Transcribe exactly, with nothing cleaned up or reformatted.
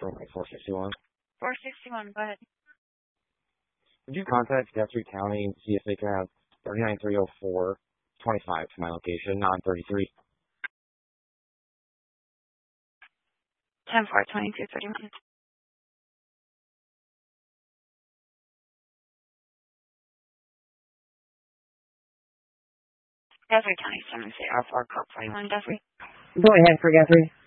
Okay, four sixty-one. four sixty-one, go ahead. Would you contact Guthrie County and see if they can have thirty-nine three oh four twenty-five to my location, non thirty-three? ten four twenty-two thirty-one. Guthrie County, seven zero four, code forty-one, Guthrie. Go ahead for Guthrie.